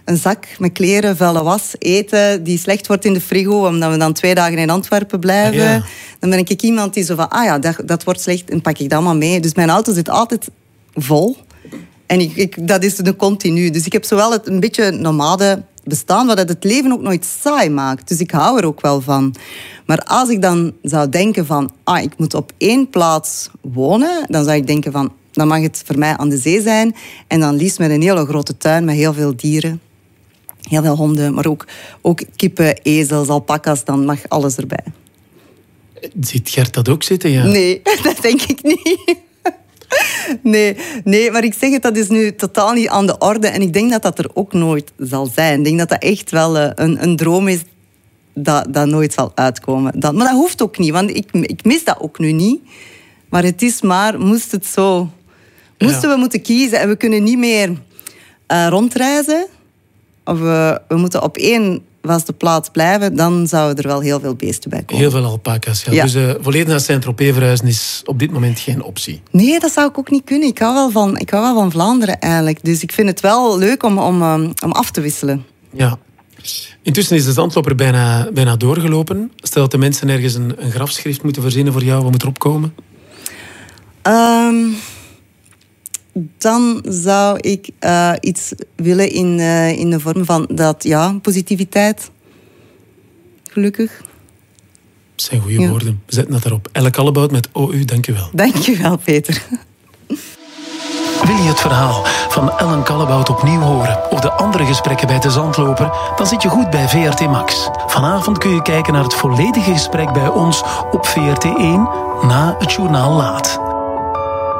een zak met kleren, vuile was, eten die slecht wordt in de frigo, omdat we dan 2 dagen in Antwerpen blijven. Ja. Dan ben ik iemand die zo van, dat wordt slecht, en pak ik dat maar mee. Dus mijn auto zit altijd vol. En dat is een continu. Dus ik heb zowel een beetje nomade bestaan, wat het leven ook nooit saai maakt. Dus ik hou er ook wel van. Maar als ik dan zou denken van, ik moet op 1 plaats wonen, dan zou ik denken van, dan mag het voor mij aan de zee zijn. En dan liefst met een hele grote tuin met heel veel dieren. Heel veel honden, maar ook kippen, ezels, alpakas, dan mag alles erbij. Ziet Gert dat ook zitten? Ja? Nee, dat denk ik niet. Nee, maar ik zeg het, dat is nu totaal niet aan de orde. En ik denk dat dat er ook nooit zal zijn. Ik denk dat dat echt wel een droom is dat nooit zal uitkomen. Maar dat hoeft ook niet, want ik mis dat ook nu niet. Maar het is maar, moest het zo... Moesten we moeten kiezen en we kunnen niet meer rondreizen, of we moeten op 1 vaste plaats blijven, dan zouden er wel heel veel beesten bij komen. Heel veel alpaca's, ja. Dus volledig naar Saint-Tropez verhuizen is op dit moment geen optie. Nee, dat zou ik ook niet kunnen. Ik hou wel van Vlaanderen eigenlijk. Dus ik vind het wel leuk om af te wisselen. Ja. Intussen is de zandloper bijna doorgelopen. Stel dat de mensen ergens een grafschrift moeten verzinnen voor jou, wat moet erop komen? Dan zou ik iets willen in de vorm van positiviteit. Gelukkig. Dat zijn goede woorden. We zetten dat erop. Elle Kallebout met OU, dank je wel. Dank je wel, Peter. Wil je het verhaal van Ellen Kallebout opnieuw horen of de andere gesprekken bij de Zandloper? Dan zit je goed bij VRT Max. Vanavond kun je kijken naar het volledige gesprek bij ons op VRT1 na het journaal Laat.